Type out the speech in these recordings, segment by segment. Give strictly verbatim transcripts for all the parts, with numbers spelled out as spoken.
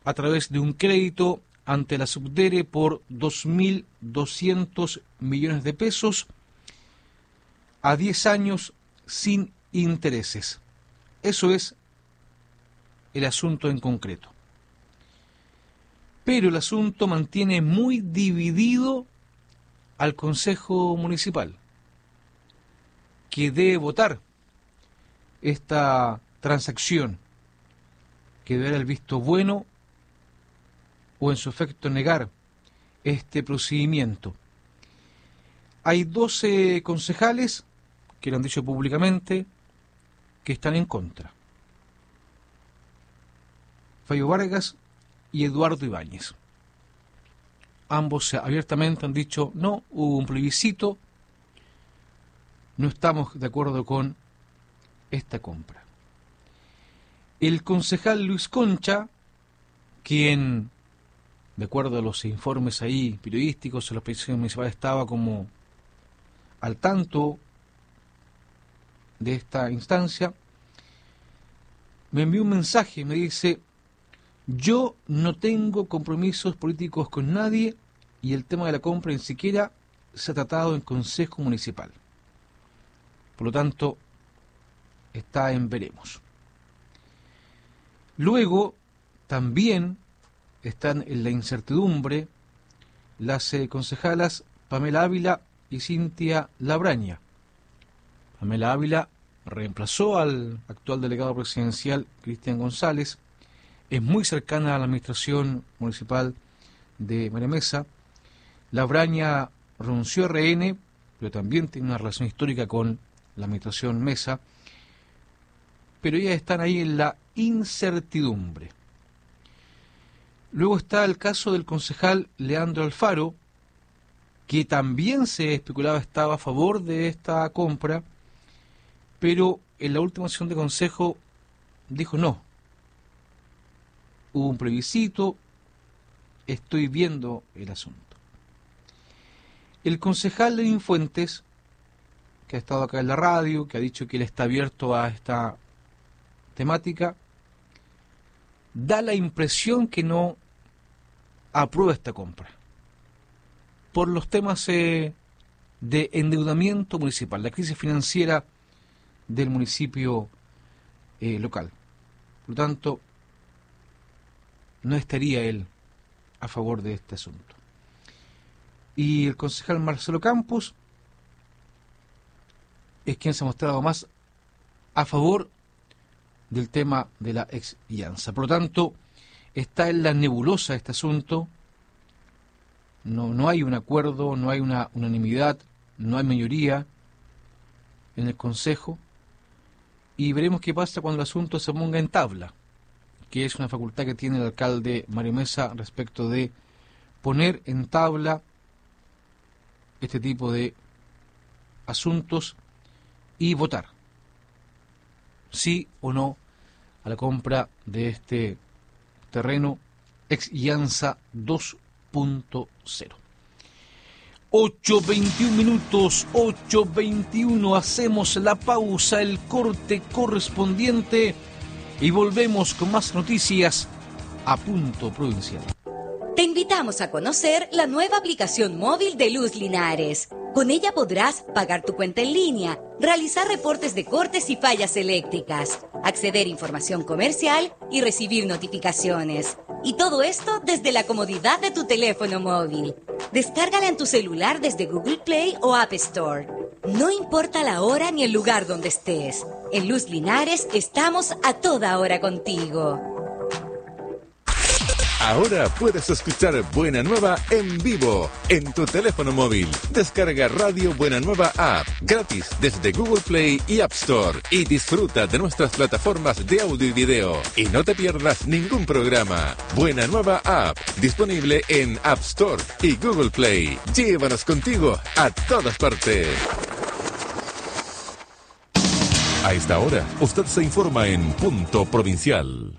a través de un crédito ante la Subdere por dos mil doscientos millones de pesos a diez años sin intereses. Eso es el asunto en concreto. Pero el asunto mantiene muy dividido al Consejo Municipal, que debe votar esta transacción, que debe dar el visto bueno o en su efecto negar este procedimiento. Hay doce concejales que lo han dicho públicamente que están en contra. Fabio Vargas y Eduardo Ibáñez. Ambos abiertamente han dicho no, hubo un plebiscito, no estamos de acuerdo con esta compra. El concejal Luis Concha, quien, de acuerdo a los informes ahí periodísticos, en la presidencia municipal estaba como al tanto de esta instancia, me envió un mensaje, me dice: yo no tengo compromisos políticos con nadie y el tema de la compra ni siquiera se ha tratado en Consejo Municipal. Por lo tanto, está en veremos. Luego, también están en la incertidumbre las eh, concejalas Pamela Ávila y Cintia Labraña. Pamela Ávila reemplazó al actual delegado presidencial Cristian González, es muy cercana a la administración municipal de María Mesa. Labraña renunció a R N, pero también tiene una relación histórica con la administración Mesa, pero ellas están ahí en la incertidumbre. Luego está el caso del concejal Leandro Alfaro, que también se especulaba estaba a favor de esta compra, pero en la última sesión de consejo dijo no. Hubo un plebiscito, estoy viendo el asunto. El concejal Lenín Fuentes, que ha estado acá en la radio, que ha dicho que él está abierto a esta temática, da la impresión que no aprueba esta compra por los temas eh, de endeudamiento municipal, la crisis financiera del municipio eh, local. Por lo tanto, no estaría él a favor de este asunto. Y el concejal Marcelo Campos es quien se ha mostrado más a favor del tema de la ex Ianza. Por lo tanto, está en la nebulosa este asunto. No, no hay un acuerdo, no hay una unanimidad, no hay mayoría en el Consejo. Y veremos qué pasa cuando el asunto se ponga en tabla, que es una facultad que tiene el alcalde Mario Mesa respecto de poner en tabla este tipo de asuntos y votar sí o no a la compra de este terreno ex Ianza dos punto cero. ocho veintiún minutos, ocho veintiuno, hacemos la pausa, el corte correspondiente y volvemos con más noticias a Punto Provincial. Te invitamos a conocer la nueva aplicación móvil de Luz Linares. Con ella podrás pagar tu cuenta en línea, realizar reportes de cortes y fallas eléctricas, acceder a información comercial y recibir notificaciones. Y todo esto desde la comodidad de tu teléfono móvil. Descárgala en tu celular desde Google Play o App Store. No importa la hora ni el lugar donde estés. En Luz Linares estamos a toda hora contigo. Ahora puedes escuchar Buena Nueva en vivo en tu teléfono móvil. Descarga Radio Buena Nueva App gratis desde Google Play y App Store y disfruta de nuestras plataformas de audio y video. Y no te pierdas ningún programa. Buena Nueva App, disponible en App Store y Google Play. Llévanos contigo a todas partes. A esta hora, usted se informa en Punto Provincial.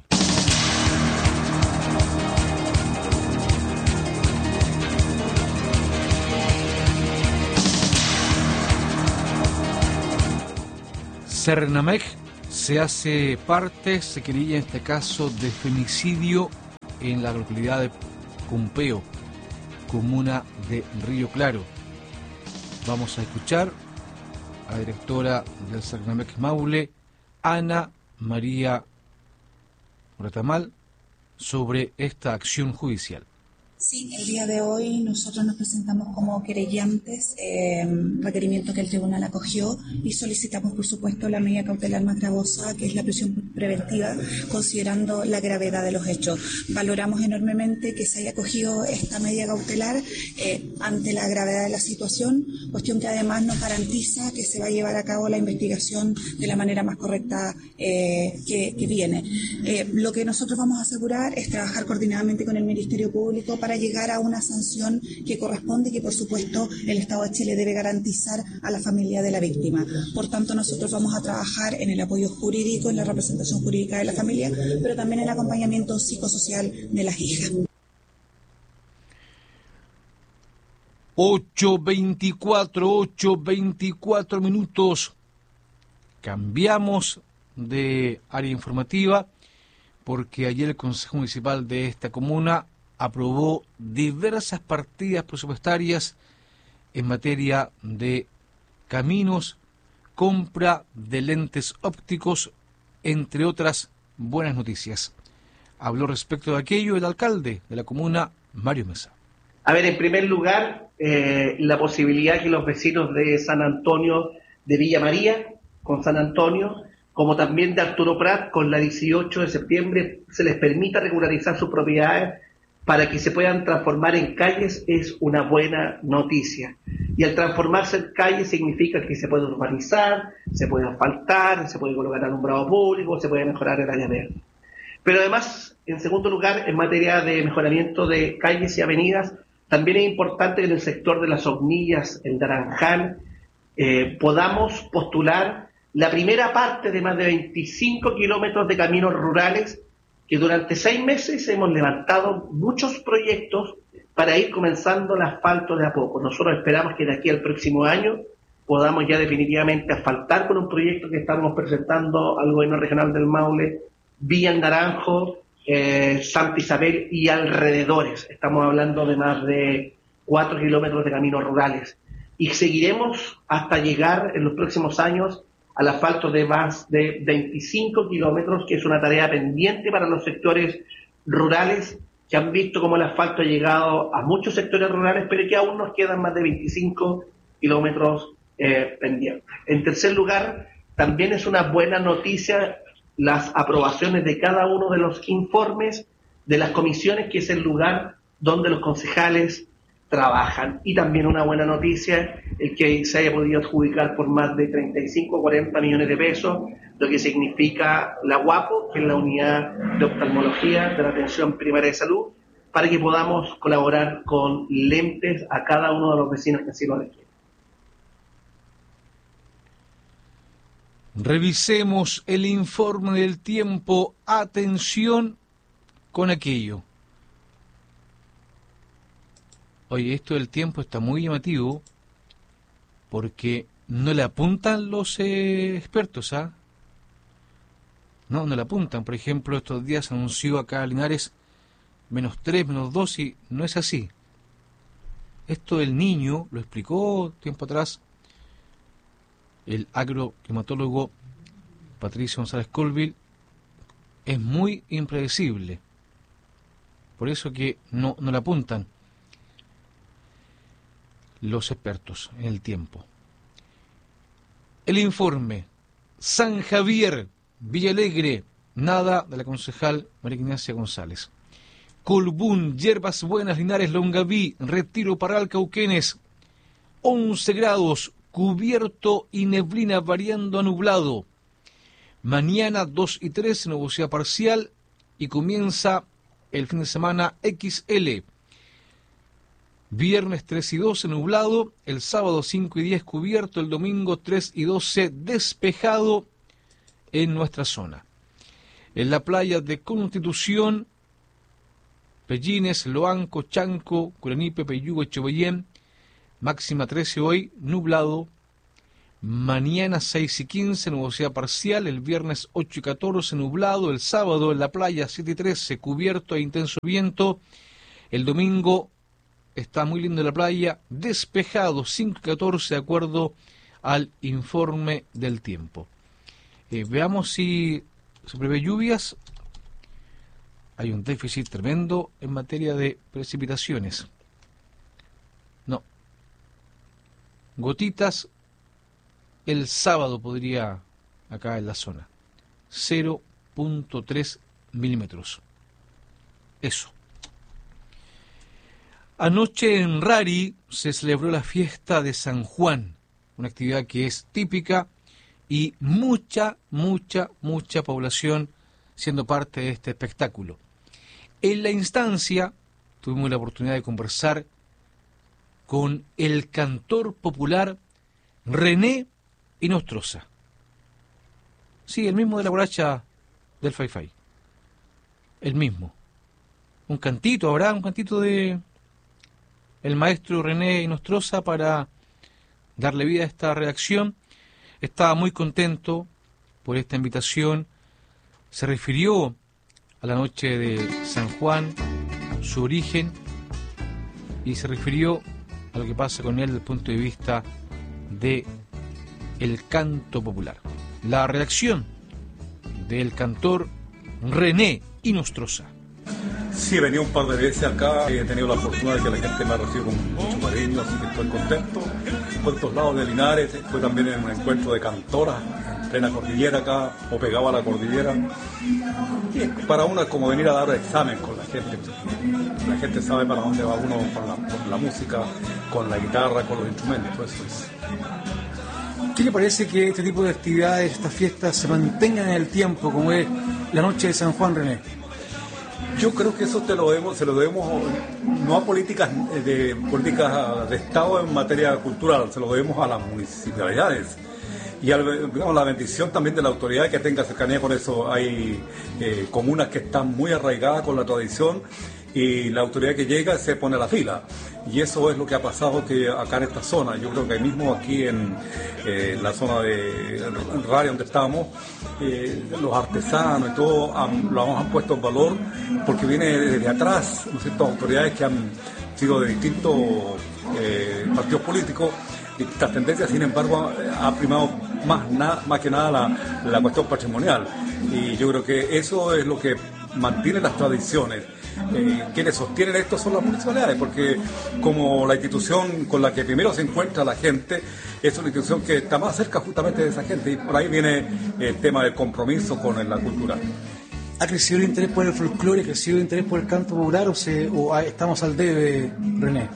Cernamec se hace parte, se querella en este caso de femicidio en la localidad de Cumpeo, comuna de Río Claro. Vamos a escuchar a la directora del Sacramec Maule, Ana María Retamal, sobre esta acción judicial. Sí, el día de hoy nosotros nos presentamos como querellantes, eh, requerimiento que el tribunal acogió, y solicitamos, por supuesto, la medida cautelar más gravosa, que es la prisión preventiva, considerando la gravedad de los hechos. Valoramos enormemente que se haya acogido esta medida cautelar eh, ante la gravedad de la situación, cuestión que además nos garantiza que se va a llevar a cabo la investigación de la manera más correcta eh, que, que viene. Eh, lo que nosotros vamos a asegurar es trabajar coordinadamente con el Ministerio Público para para llegar a una sanción que corresponde y que, por supuesto, el Estado de Chile debe garantizar a la familia de la víctima. Por tanto, nosotros vamos a trabajar en el apoyo jurídico, en la representación jurídica de la familia, pero también en el acompañamiento psicosocial de las hijas. ocho veinticuatro, ocho veinticuatro minutos. Cambiamos de área informativa porque ayer el Consejo Municipal de esta comuna aprobó diversas partidas presupuestarias en materia de caminos, compra de lentes ópticos, entre otras buenas noticias. Habló respecto de aquello el alcalde de la comuna, Mario Mesa. A ver, en primer lugar, eh, la posibilidad que los vecinos de San Antonio de Villa María, con San Antonio, como también de Arturo Prat, con la dieciocho de septiembre, se les permita regularizar sus propiedades para que se puedan transformar en calles, es una buena noticia. Y al transformarse en calles significa que se puede urbanizar, se puede asfaltar, se puede colocar alumbrado público, se puede mejorar el área verde. Pero además, en segundo lugar, en materia de mejoramiento de calles y avenidas, también es importante que en el sector de las Hornillas, el Naranjal, eh, podamos postular la primera parte de más de veinticinco kilómetros de caminos rurales, que durante seis meses hemos levantado muchos proyectos para ir comenzando el asfalto de a poco. Nosotros esperamos que de aquí al próximo año podamos ya definitivamente asfaltar con un proyecto que estamos presentando al Gobierno Regional del Maule, Villa El Naranjo, eh, Santa Isabel y alrededores. Estamos hablando de más de cuatro kilómetros de caminos rurales. Y seguiremos hasta llegar en los próximos años al asfalto de más de veinticinco kilómetros, que es una tarea pendiente para los sectores rurales, que han visto cómo el asfalto ha llegado a muchos sectores rurales, pero que aún nos quedan más de veinticinco kilómetros eh, pendientes. En tercer lugar, también es una buena noticia las aprobaciones de cada uno de los informes de las comisiones, que es el lugar donde los concejales trabajan. Y también una buena noticia el que se haya podido adjudicar por más de treinta y cinco a cuarenta millones de pesos, lo que significa la UAPO, que es la unidad de oftalmología de la atención primaria de salud, para que podamos colaborar con lentes a cada uno de los vecinos que así lo requieren. Revisemos el informe del tiempo. Atención con aquello. Oye, esto del tiempo está muy llamativo porque no le apuntan los eh, expertos, ¿ah? No, no le apuntan. Por ejemplo, estos días se anunció acá en Linares menos tres, menos dos, y no es así. Esto del Niño lo explicó tiempo atrás el agroclimatólogo Patricio González Colville. Es muy impredecible. Por eso que no, no le apuntan los expertos en el tiempo. El informe. San Javier, Villalegre, nada de la concejal María Ignacia González. Colbún, Yerbas Buenas, Linares, Longaví, Retiro, Parral, Cauquenes, once grados, cubierto y neblina variando a nublado. Mañana dos y tres, nubosidad parcial, y comienza el fin de semana equis ele. Viernes tres y doce nublado, el sábado cinco y diez cubierto, el domingo tres y doce despejado en nuestra zona. En la playa de Constitución, Pellines, Loanco, Chanco, Curanipe, Peyúgue, Chobellén, máxima trece hoy, nublado. Mañana seis y quince, nubosidad parcial. El viernes ocho y catorce, nublado. El sábado en la playa siete y trece, cubierto e intenso viento. El domingo está muy lindo en la playa, despejado, cinco y catorce, de acuerdo al informe del tiempo. Eh, veamos si se prevé lluvias. Hay un déficit tremendo en materia de precipitaciones. No. Gotitas el sábado podría acá en la zona. cero punto tres milímetros. Eso. Anoche en Rari se celebró la fiesta de San Juan, una actividad que es típica y mucha, mucha, mucha población siendo parte de este espectáculo. En la instancia tuvimos la oportunidad de conversar con el cantor popular René Inostroza. Sí, el mismo de la borracha del Fai Fai. El mismo. Un cantito, habrá un cantito de el maestro René Inostroza para darle vida a esta redacción. Estaba muy contento por esta invitación. Se refirió a la noche de San Juan, su origen, y se refirió a lo que pasa con él desde el punto de vista de el canto popular. La redacción del cantor René Inostroza. Sí, he venido un par de veces acá, he tenido la fortuna de que la gente me ha recibido con mucho cariño, así que estoy contento. Por estos lados de Linares, fue también en un encuentro de cantoras, en plena cordillera acá, o pegado a la cordillera. Y para uno es como venir a dar examen con la gente. La gente sabe para dónde va uno con la, con la música, con la guitarra, con los instrumentos, eso es. ¿Qué le parece que este tipo de actividades, estas fiestas, se mantengan en el tiempo, como es la noche de San Juan, René? Yo creo que eso te lo debemos, se lo debemos no a políticas de políticas de Estado en materia cultural, se lo debemos a las municipalidades y a, digamos, la bendición también de la autoridad que tenga cercanía con eso. Hay eh, comunas que están muy arraigadas con la tradición y la autoridad que llega se pone a la fila. Y eso es lo que ha pasado que acá en esta zona. Yo creo que ahí mismo aquí en eh, la zona de Rari donde estamos, eh, los artesanos y todo han, lo han puesto en valor porque viene desde atrás, ¿no es cierto? Autoridades que han sido de distintos eh, partidos políticos, distintas tendencias, sin embargo ha primado más, na, más que nada la, la cuestión patrimonial. Y yo creo que eso es lo que mantiene las tradiciones. Eh, quienes sostienen esto son las municipalidades, porque como la institución con la que primero se encuentra la gente es una institución que está más cerca justamente de esa gente, y por ahí viene el tema del compromiso con la cultura. ¿Ha crecido el interés por el folclore, ha crecido el interés por el canto popular o, se, o estamos al debe, René?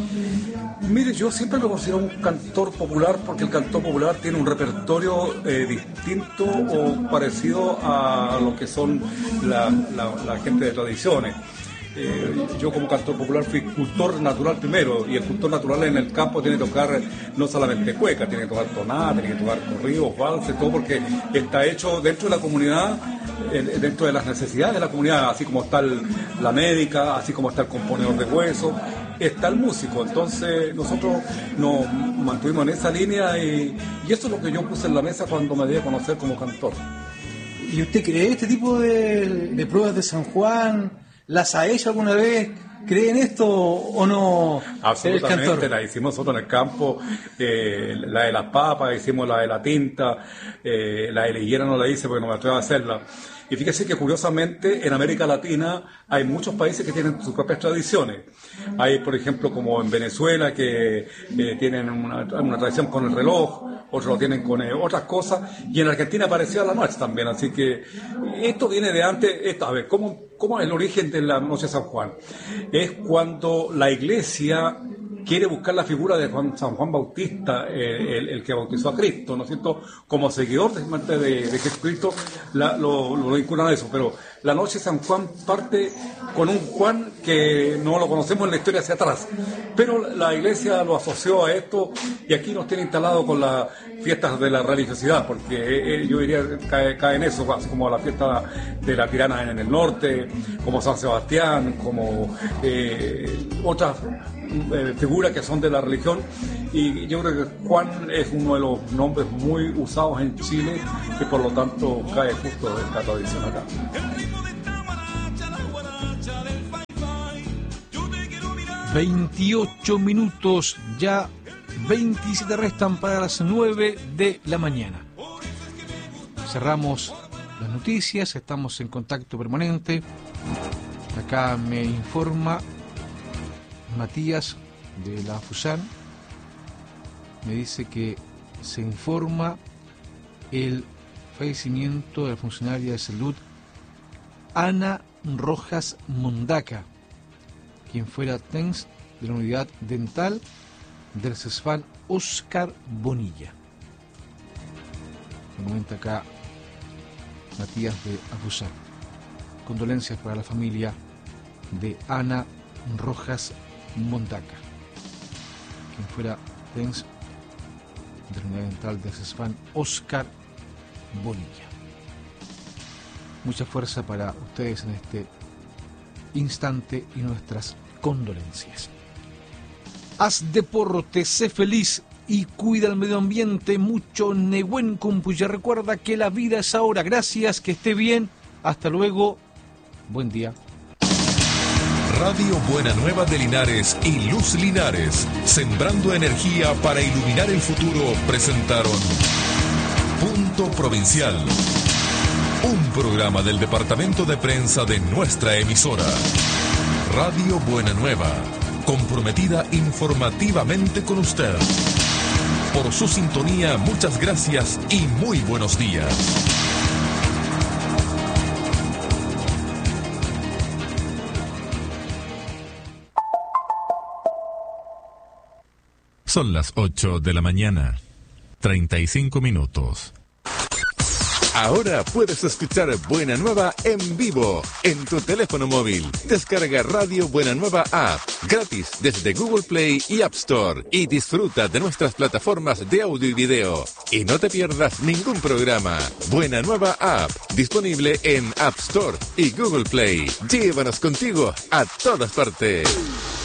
Mire, yo siempre lo considero un cantor popular porque el cantor popular tiene un repertorio eh, distinto o parecido a lo que son la, la, la gente de tradiciones. Eh, yo como cantor popular fui cultor natural primero, y el cultor natural en el campo tiene que tocar no solamente cueca, tiene que tocar tonada, tiene que tocar corridos, valses, todo porque está hecho dentro de la comunidad, eh, dentro de las necesidades de la comunidad, así como está el, la médica, así como está el componedor de huesos, está el músico. Entonces nosotros nos mantuvimos en esa línea y, y eso es lo que yo puse en la mesa cuando me di a conocer como cantor. ¿Y usted cree este tipo de, de pruebas de San Juan? ¿Las ha hecho alguna vez? ¿Cree en esto o no? Absolutamente, la hicimos nosotros en el campo, eh, la de las papas, hicimos la de la tinta, eh, la de la higuera no la hice porque no me atrevo a hacerla. Y fíjese que curiosamente en América Latina hay muchos países que tienen sus propias tradiciones. Hay, por ejemplo, como en Venezuela, que eh, tienen una, una tradición con el reloj, otros lo tienen con eh, otras cosas, y en Argentina parecía la noche también. Así que esto viene de antes. Esto, a ver, ¿cómo, ¿cómo es el origen de la noche de San Juan? Es cuando la iglesia quiere buscar la figura de Juan, San Juan Bautista, eh, el, el que bautizó a Cristo, ¿no es cierto? Como seguidor de, de, de Jesucristo, la, lo, lo vinculan a eso. Pero la noche de San Juan parte con un Juan que no lo conocemos en la historia hacia atrás, pero la iglesia lo asoció a esto y aquí nos tiene instalado con las fiestas de la religiosidad, porque eh, yo diría que cae, cae en eso, así como la fiesta de la Tirana en el norte, como San Sebastián, como eh, otras eh, figuras que son de la religión, y yo creo que Juan es uno de los nombres muy usados en Chile, y por lo tanto cae justo esta tradición acá. veintiocho minutos, ya veintisiete restan para las nueve de la mañana. Cerramos las noticias, estamos en contacto permanente. Acá me informa Matías de la FUSAN, me dice que se informa el fallecimiento de la funcionaria de salud Ana Rojas Mondaca, quien fuera T E N S de la unidad dental del CESFAN Oscar Bonilla. Me comenta acá Matías de Afusán. Condolencias para la familia de Ana Rojas Mondaca, quien fuera T E N S de la unidad dental del CESFAN Oscar Bonilla. Mucha fuerza para ustedes en este instante y nuestras condolencias. Haz deporte, sé feliz y cuida el medio ambiente. Mucho Nehuen Kumpuya. Recuerda que la vida es ahora. Gracias, que esté bien. Hasta luego. Buen día. Radio Buena Nueva de Linares y Luz Linares, sembrando energía para iluminar el futuro, presentaron Punto Provincial, un programa del departamento de prensa de nuestra emisora. Radio Buena Nueva, comprometida informativamente con usted. Por su sintonía, muchas gracias y muy buenos días. Son las ocho de la mañana, treinta y cinco minutos. Ahora puedes escuchar Buena Nueva en vivo en tu teléfono móvil. Descarga Radio Buena Nueva App gratis desde Google Play y App Store y disfruta de nuestras plataformas de audio y video. Y no te pierdas ningún programa. Buena Nueva App, disponible en App Store y Google Play. Llévanos contigo a todas partes.